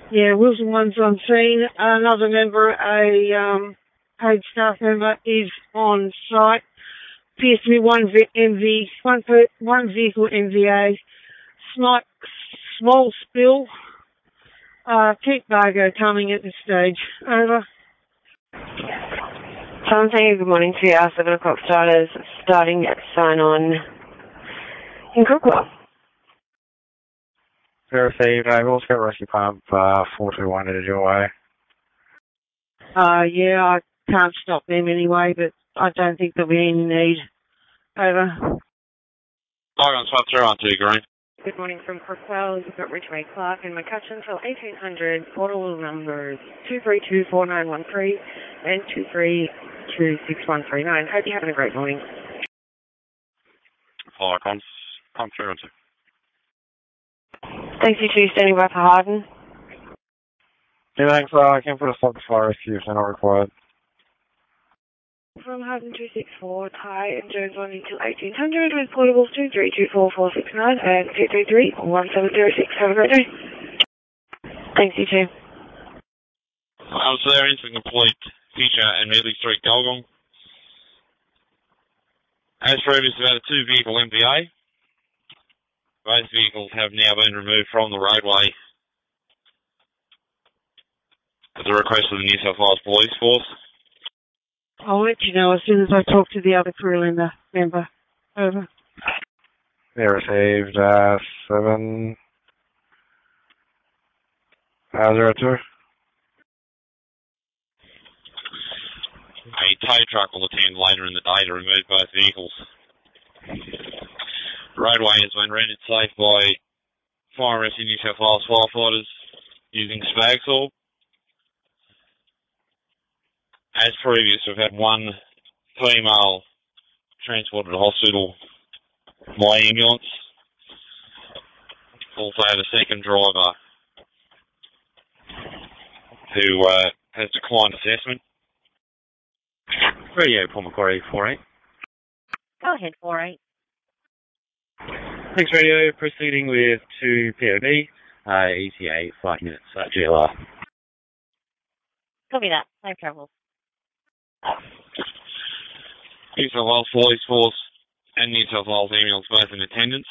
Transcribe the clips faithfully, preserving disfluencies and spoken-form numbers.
Yeah, Wilson one's on scene. Another member, a um, paid staff member, is on site. Appears to be one v- M V, one, per, one vehicle M V A. Slight, small spill. Uh, Pete Bargo coming at this stage. Over. Tom, thank you. Good morning to you. Our seven o'clock starters starting at sign on in Crookwell. Fair received. Uh, we'll get rescue pump uh, four two one headed your way. Uh, yeah, I can't stop them anyway, but I don't think there'll be any need. Over. Logan's one three one two, Green. Good morning from Crookwell. You've got Ridgway Clark and McCutcheon till eighteen hundred. Portable numbers two three two four nine one three and two three two six one three nine. Hope you're having a great morning. Fire cons. Pump three one two. Thanks, you two. Standing by for Harden. Yeah, thanks. Uh, I can put a stop to fire rescue if they're not required. From Harden two six four, Ty and Jones one until eighteen hundred with portables two three two four four six nine and two three three one seven zero six. Have a great day. Thanks, you two. Um, so they're into complete Fisher and Medley Street, Gulgong. As previously, about a two vehicle M V A. Both vehicles have now been removed from the roadway at the request of the New South Wales Police Force. I'll let you know as soon as I talk to the other crew member. member. Over. They received uh, seven uh, zero two. A tow truck will attend later in the day to remove both vehicles. The roadway has been rendered safe by Fire Rescue New South Wales firefighters using spag saw. As previous, we've had one female transported to hospital by ambulance. Also had a second driver who uh, has declined assessment. Radio, Paul Macquarie, four eight. Go ahead, four eight. Thanks, Radio. Proceeding with two P O D, uh, E T A, five minutes, uh, G L R. Copy that. Safe travels. New South Wales Police Force and New South Wales Ambulance both in attendance.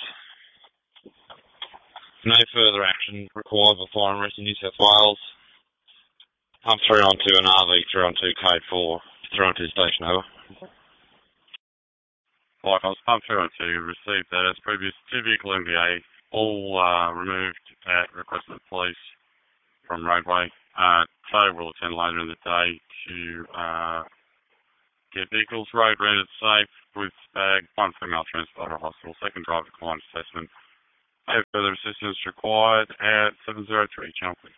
No further action required by Fire and Rescue New South Wales. Pump three on two and R V three on two code four, three on two station over. Likewise, Pump three on two received that as previous two vehicle M V A, all uh, removed at request of the police from roadway. Uh, so we'll attend later in the day to uh, get vehicles road rendered safe with bag, one female transporter hospital, second driver declined assessment. No further assistance required at seven zero three, Channel three.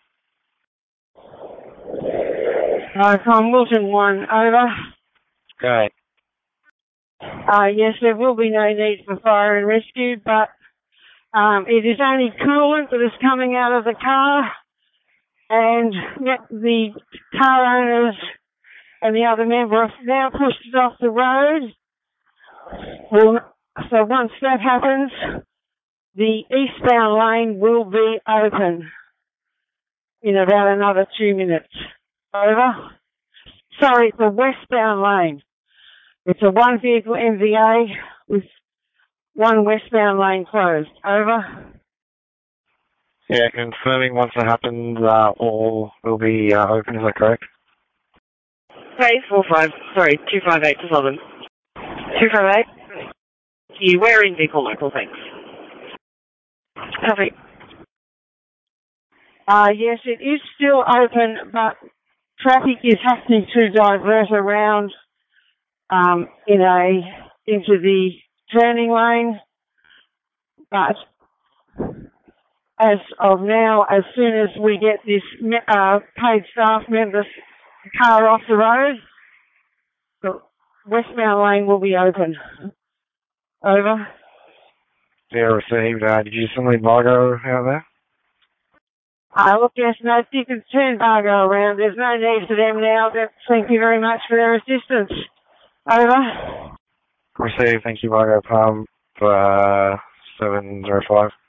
Uh, from Wilson one, over. Okay. Uh, yes, there will be no need for fire and rescue, but um, it is only coolant that is coming out of the car, and yet the car owners and the other member have now pushed it off the road. Well, so once that happens, the eastbound lane will be open in about another two minutes. Over. Sorry, it's a westbound lane. It's a one vehicle M V A with one westbound lane closed. Over. Yeah, confirming once that happens, uh, all will be uh, open, is that correct? Hey, four five, sorry, two five eight to Southern. two five eight? You where in vehicle local, thanks. Copy. Uh, yes, it is still open, but traffic is having to divert around um, in a into the turning lane. But as of now, as soon as we get this uh, paid staff member's car off the road, the westbound lane will be open. Over. Yeah, received. Uh, did you send Margo out there? Uh, look, yes, no, you can turn Margo around. There's no need for them now. Thank you very much for their assistance. Over. Received. Thank you, Margo. Pump uh, seven zero five.